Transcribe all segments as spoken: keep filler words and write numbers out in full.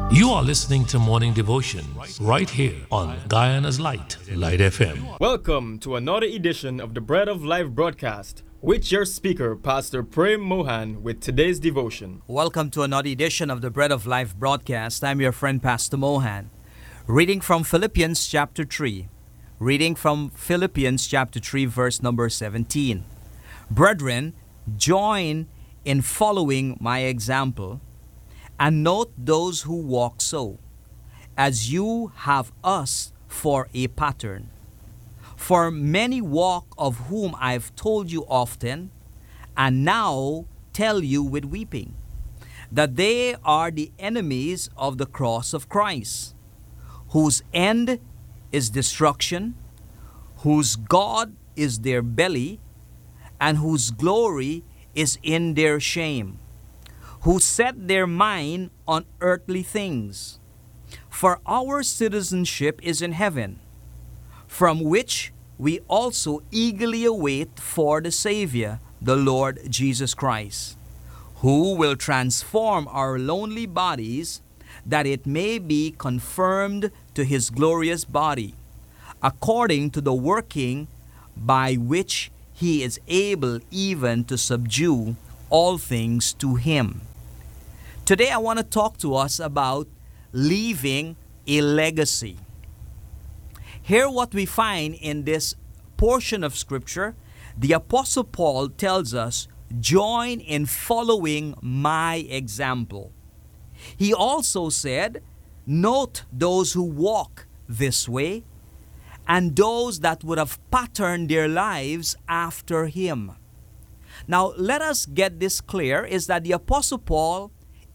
You are listening to Morning Devotion right here on Guyana's Light, Light F M. Welcome to another edition of the Bread of Life broadcast with your speaker, Pastor Prem Mohan, with today's devotion. Welcome to another edition of the Bread of Life broadcast. I'm your friend, Pastor Mohan. Reading from Philippians chapter three. Reading from Philippians chapter three, verse number seventeen. Brethren, join in following my example, and note those who walk so, as you have us for a pattern. For many walk, of whom I've told you often, and now tell you with weeping, that they are the enemies of the cross of Christ, whose end is destruction, whose God is their belly, and whose glory is in their shame, who set their mind on earthly things. For our citizenship is in heaven, from which we also eagerly await for the Savior, the Lord Jesus Christ, who will transform our lowly bodies, that it may be conformed to his glorious body, according to the working by which he is able even to subdue all things to him. Today I want to talk to us about leaving a legacy. Here what we find in this portion of Scripture, the Apostle Paul tells us, join in following my example. He also said, note those who walk this way, and those that would have patterned their lives after him. Now let us get this clear, is that the Apostle Paul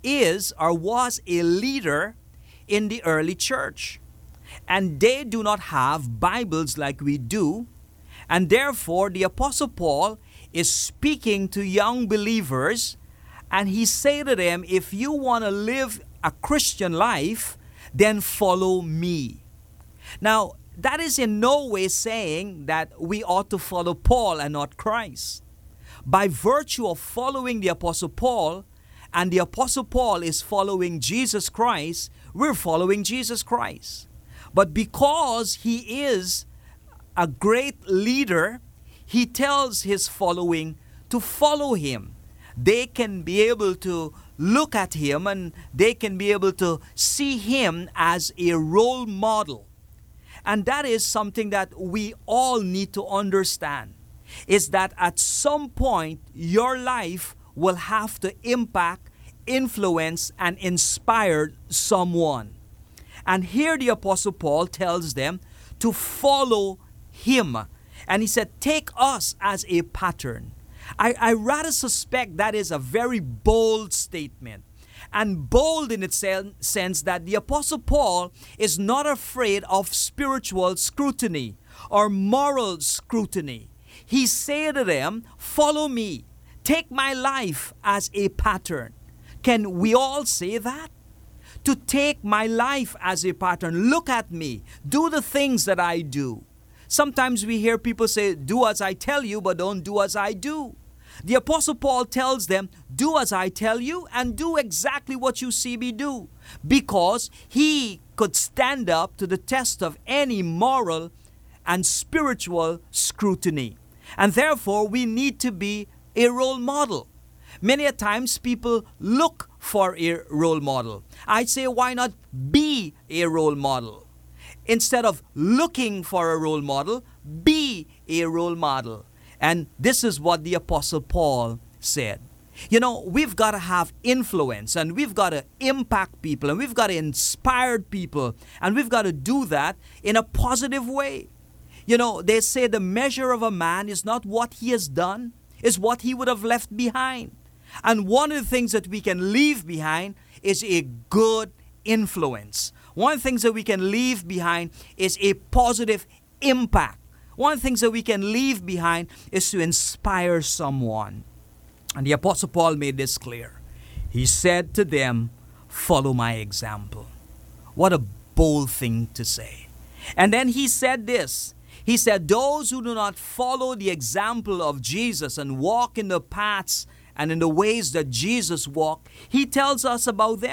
is or was a leader in the early church. And they do not have Bibles like we do. And therefore, the Apostle Paul is speaking to young believers. And he said to them, if you want to live a Christian life, then follow me. Now, that is in no way saying that we ought to follow Paul and not Christ. By virtue of following the Apostle Paul, and the Apostle Paul is following Jesus Christ, we're following Jesus Christ. But because he is a great leader, he tells his following to follow him. They can be able to look at him and they can be able to see him as a role model. And that is something that we all need to understand, is that at some point your life will have to impact, influence, and inspire someone. And here the Apostle Paul tells them to follow him. And he said, take us as a pattern. I, I rather suspect that is a very bold statement. And bold in its sense that the Apostle Paul is not afraid of spiritual scrutiny or moral scrutiny. He said to them, follow me. Take my life as a pattern. Can we all say that? To take my life as a pattern. Look at me. Do the things that I do. Sometimes we hear people say, do as I tell you, but don't do as I do. The Apostle Paul tells them, do as I tell you and do exactly what you see me do. Because he could stand up to the test of any moral and spiritual scrutiny. And therefore, we need to be a role model. Many a times people look for a role model. I'd say, why not be a role model? Instead of looking for a role model, be a role model. And this is what the Apostle Paul said. You know, we've got to have influence and we've got to impact people and we've got to inspire people and we've got to do that in a positive way. You know, they say the measure of a man is not what he has done, is what he would have left behind. And one of the things that we can leave behind is a good influence. One of the things that we can leave behind is a positive impact. One of the things that we can leave behind is to inspire someone. And the Apostle Paul made this clear. He said to them, follow my example. What a bold thing to say. And then he said this. He said, those who do not follow the example of Jesus and walk in the paths and in the ways that Jesus walked, he tells us about them.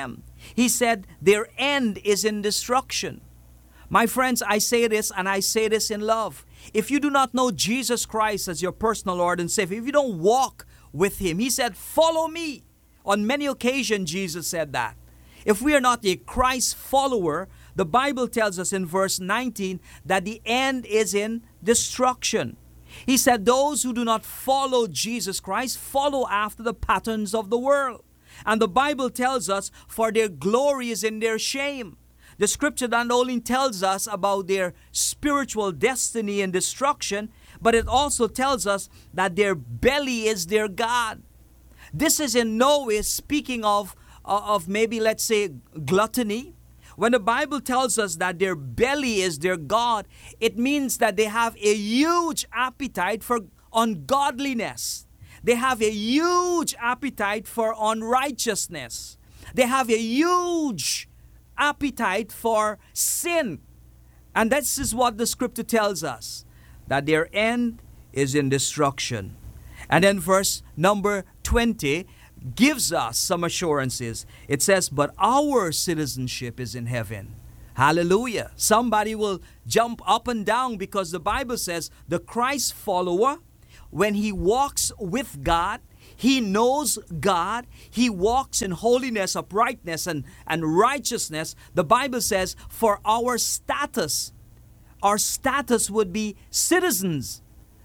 He said their end is in destruction. My friends, I say this and I say this in love. If you do not know Jesus Christ as your personal Lord and Savior, if you don't walk with Him, He said, follow me. On many occasions, Jesus said that. If we are not a Christ follower, the Bible tells us in verse nineteen that the end is in destruction. He said those who do not follow Jesus Christ follow after the patterns of the world. And the Bible tells us, for their glory is in their shame. The scripture not only tells us about their spiritual destiny and destruction, but it also tells us that their belly is their God. This is in no way speaking of, of maybe, let's say, gluttony. When the Bible tells us that their belly is their God, it means that they have a huge appetite for ungodliness. They have a huge appetite for unrighteousness. They have a huge appetite for sin. And this is what the scripture tells us, that their end is in destruction. And then verse number twenty gives us some assurances. It says, but our citizenship is in heaven. Hallelujah. Somebody will jump up and down because the Bible says the Christ follower, when he walks with God, he knows God, he walks in holiness, uprightness, and, and righteousness. The Bible says for our status, our status would be citizens,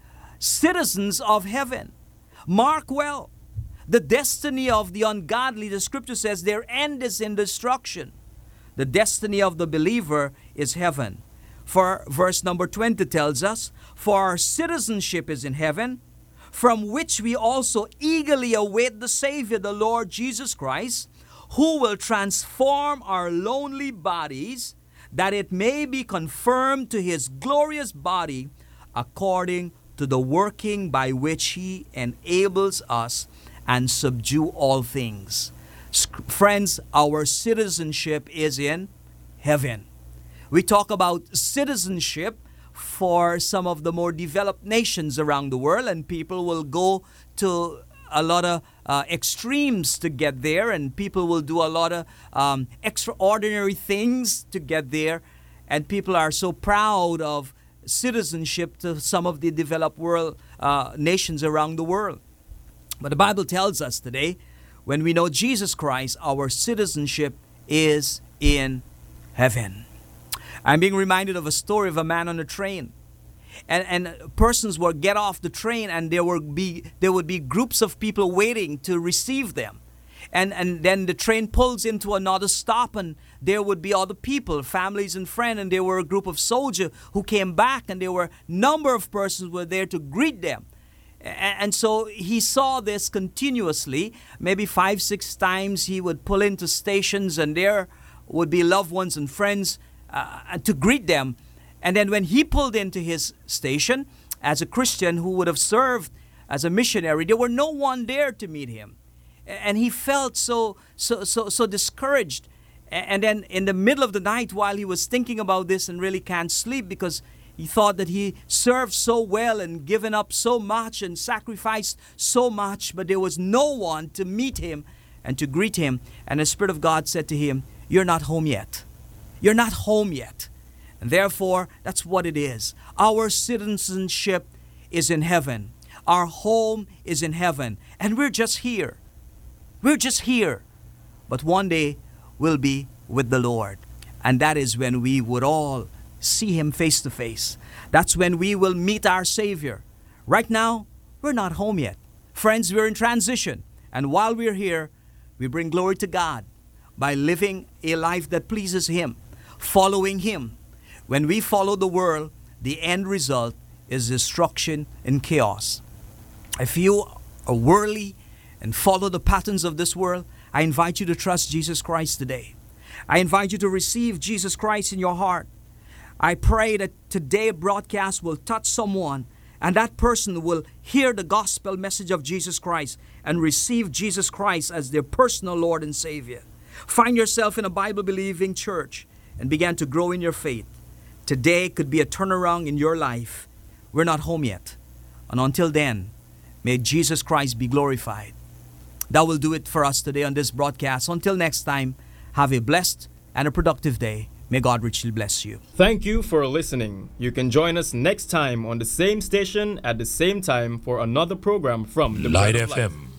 citizens of heaven. Mark well, the destiny of the ungodly, the scripture says their end is in destruction. The destiny of the believer is heaven. For verse number twenty tells us, for our citizenship is in heaven, from which we also eagerly await the Savior, the Lord Jesus Christ, who will transform our lowly bodies, that it may be conformed to His glorious body, according to the working by which He enables us and subdue all things. Friends, our citizenship is in heaven. We talk about citizenship for some of the more developed nations around the world, and people will go to a lot of uh, extremes to get there, and people will do a lot of um, extraordinary things to get there, and people are so proud of citizenship to some of the developed world uh, nations around the world. But the Bible tells us today, when we know Jesus Christ, our citizenship is in heaven. I'm being reminded of a story of a man on a train. And, and persons would get off the train, and there would be there would be groups of people waiting to receive them. And, and then the train pulls into another stop, and there would be other people, families and friends, and there were a group of soldiers who came back, and there were a number of persons who were there to greet them. And so he saw this continuously. Maybe five, six times he would pull into stations, and there would be loved ones and friends uh, to greet them. And then when he pulled into his station as a Christian who would have served as a missionary, there were no one there to meet him. And he felt so, so, so, so discouraged. And then in the middle of the night, while he was thinking about this and really can't sleep because he thought that he served so well and given up so much and sacrificed so much, but there was no one to meet him and to greet him. And the Spirit of God said to him, "You're not home yet. You're not home yet." And therefore, that's what it is. Our citizenship is in heaven. Our home is in heaven. And we're just here. We're just here. But one day, we'll be with the Lord. And that is when we would all see Him face to face. That's when we will meet our Savior. Right now, we're not home yet. Friends, we're in transition. And while we're here, we bring glory to God by living a life that pleases Him, following Him. When we follow the world, the end result is destruction and chaos. If you are worldly and follow the patterns of this world, I invite you to trust Jesus Christ today. I invite you to receive Jesus Christ in your heart. I pray that today's broadcast will touch someone, and that person will hear the gospel message of Jesus Christ and receive Jesus Christ as their personal Lord and Savior. Find yourself in a Bible-believing church and begin to grow in your faith. Today could be a turnaround in your life. We're not home yet. And until then, may Jesus Christ be glorified. That will do it for us today on this broadcast. Until next time, Have a blessed and a productive day. May God richly bless you. Thank you for listening. You can join us next time on the same station at the same time for another program from the Light Bread of Life. F M.